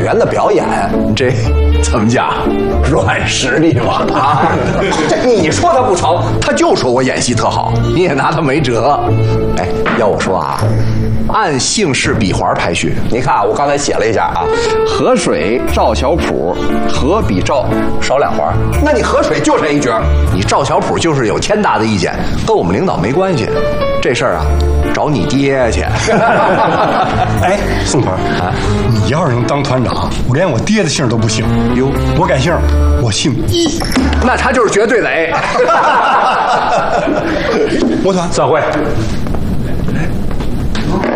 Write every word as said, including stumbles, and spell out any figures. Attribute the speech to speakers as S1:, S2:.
S1: 演员的表演，
S2: 这怎么讲？
S1: 软实力嘛啊！这你说他不成，
S2: 他就说我演戏特好，你也拿他没辙。哎，要我说啊，按姓氏笔环排序，
S1: 你看啊，我刚才写了一下啊，
S2: 河水、赵小普，河比赵少两环。
S1: 那你河水就剩一角，
S2: 你赵小普就是有天大的意见，跟我们领导没关系。这事儿啊，找你爹去。
S3: 哎，宋团啊，你要是能当团长，我连我爹的姓都不姓。
S2: 哟，
S3: 我改姓，我姓易。
S2: 那他就是绝对的 A。
S3: 我团
S4: 散会。